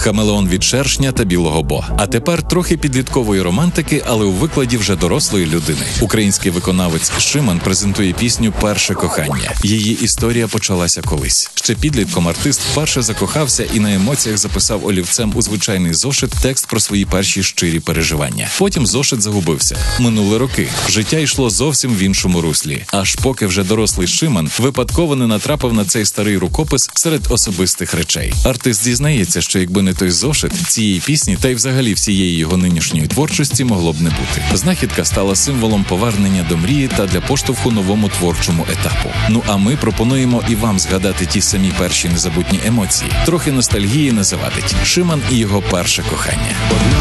Хамелеон від шершня та білого бо. А тепер трохи підліткової романтики, але у викладі вже дорослої людини. Український виконавець Шиман презентує пісню «Перше кохання». Її історія почалася колись. Ще підлітком артист вперше закохався і на емоціях записав олівцем у звичайний зошит текст про свої перші щирі переживання. Потім зошит загубився. Минули роки. Життя йшло зовсім в іншому руслі. Аж поки вже дорослий Шиман випадково не натрапив на цей старий рукопис серед особистих речей. Артист зізнається, що якби не той зошит, цієї пісні та й взагалі всієї його нинішньої творчості могло б не бути. Знахідка стала символом повернення до мрії та для поштовху новому творчому етапу. Ну а ми пропонуємо і вам згадати ті самі перші незабутні емоції. Трохи ностальгії не завадить. Шиман і його перше кохання.